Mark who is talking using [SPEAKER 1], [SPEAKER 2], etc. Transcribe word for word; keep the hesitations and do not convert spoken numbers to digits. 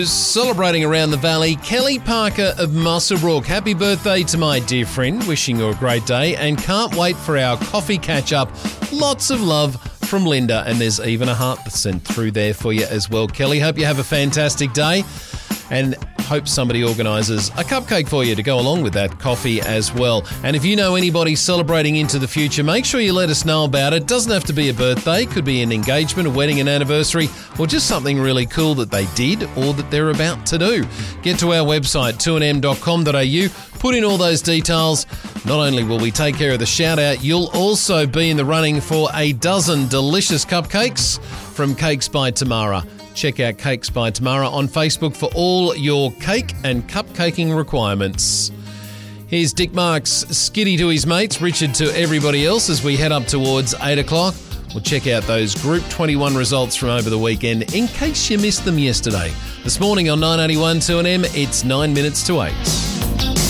[SPEAKER 1] Celebrating around the valley, Kelly Parker of Muswellbrook. Happy birthday to my dear friend. Wishing you a great day and can't wait for our coffee catch-up. Lots of love from Linda, and there's even a heart sent through there for you as well, Kelly. Hope you have a fantastic day and hope somebody organises a cupcake for you to go along with that coffee as well. And if you know anybody celebrating into the future, make sure you let us know about it. Doesn't have to be a birthday, could be an engagement, a wedding, an anniversary, or just something really cool that they did or that they're about to do. Get to our website, two n m dot com dot a u, put in all those details. Not only will we take care of the shout out, you'll also be in the running for a dozen delicious cupcakes from Cakes by Tamara. Check out Cakes by Tamara on Facebook for all your cake and cupcaking requirements. Here's Dick Marks, Skitty to his mates, Richard to everybody else as we head up towards eight o'clock. We'll check out those Group twenty-one results from over the weekend in case you missed them yesterday. This morning on nine eighty-one two N M, it's nine minutes to eight.